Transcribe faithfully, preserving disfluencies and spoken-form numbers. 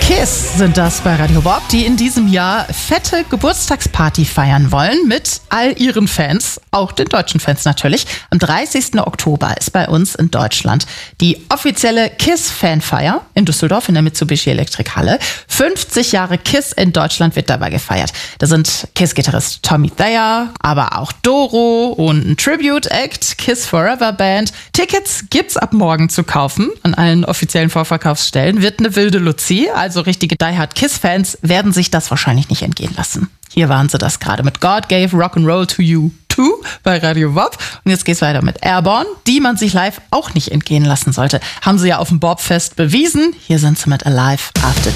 Kiss sind das bei Radio Bob, die in diesem Jahr fette Geburtstagsparty feiern wollen mit all ihren Fans, auch den deutschen Fans natürlich. Am dreißigsten Oktober ist bei uns in Deutschland die offizielle Kiss-Fanfeier in Düsseldorf in der Mitsubishi Elektrikhalle. fünfzig Jahre Kiss in Deutschland wird dabei gefeiert. Da sind Kiss-Gitarrist Tommy Thayer, aber auch Doro und ein Tribute-Act, Kiss Forever Band. Tickets gibt's ab morgen zu kaufen an allen offiziellen Vorverkaufsstellen. Wird eine wilde Luzi, also richtige Die Hard Kiss-Fans werden sich das wahrscheinlich nicht entgehen lassen. Hier waren sie das gerade mit God Gave Rock'n'Roll to You Too bei Radio Bob. Und jetzt geht's weiter mit Airborne, die man sich live auch nicht entgehen lassen sollte. Haben sie ja auf dem Bobfest bewiesen. Hier sind sie mit Alive After